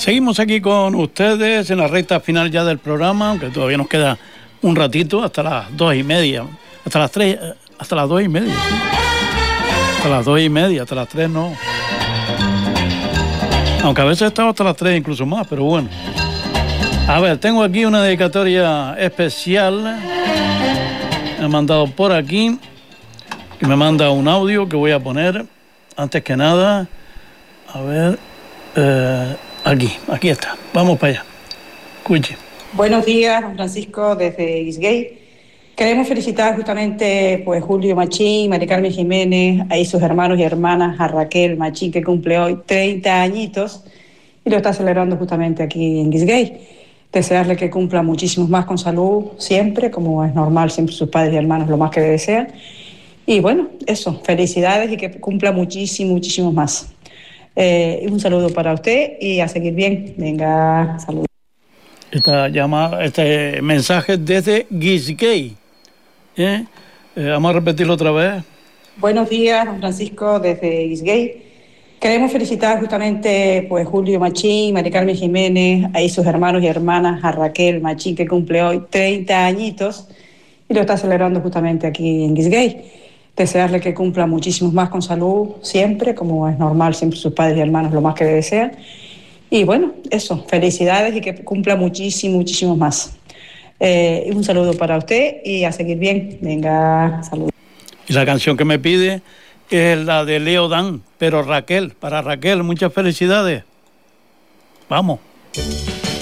Seguimos aquí con ustedes en la recta final ya del programa, aunque todavía nos queda un ratito, hasta las 2:30, hasta las 3, hasta las 2:30. Hasta las 2:30, hasta las 3 no. Aunque a veces estamos hasta las 3, incluso más, pero bueno. A ver, tengo aquí una dedicatoria especial. Me han mandado por aquí, que me manda un audio que voy a poner. Antes que nada, a ver, aquí está. Vamos para allá. Escuche. Buenos días, don Francisco, desde Gisgay. Queremos felicitar justamente pues Julio Machín, María Carmen Jiménez, a sus hermanos y hermanas, a Raquel Machín, que cumple hoy 30 añitos y lo está celebrando justamente aquí en Gisgay. Desearle que cumpla muchísimos más con salud siempre, como es normal, siempre sus padres y hermanos lo más que desean. Y bueno, eso, felicidades y que cumpla muchísimos más. Un saludo para usted y a seguir bien. Venga, saludos. Este mensaje desde Gisgay. Vamos a repetirlo otra vez. Buenos días, don Francisco, desde Gisgay. Queremos felicitar justamente pues Julio Machín, María Carmen Jiménez, a sus hermanos y hermanas, a Raquel Machín, que cumple hoy 30 añitos y lo está celebrando justamente aquí en Gisgay. Desearle que cumpla muchísimos más con salud siempre, como es normal, siempre sus padres y hermanos lo más que desean. Y bueno, eso, felicidades y que cumpla muchísimos más. Un saludo para usted y a seguir bien. Venga, saludos. Y la canción que me pide es la de Leo Dan, pero Raquel, para Raquel, muchas felicidades. Vamos.